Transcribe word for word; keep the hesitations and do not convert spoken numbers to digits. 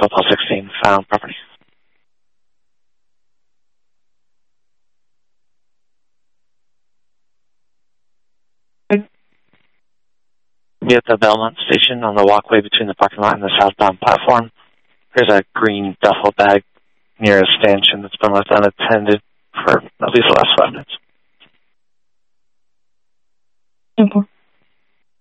Hotel sixteen found property. Be at the Belmont station on the walkway between the parking lot and the southbound platform. There's a green duffel bag near a stanchion that's been left unattended for at least the last five minutes. ten four.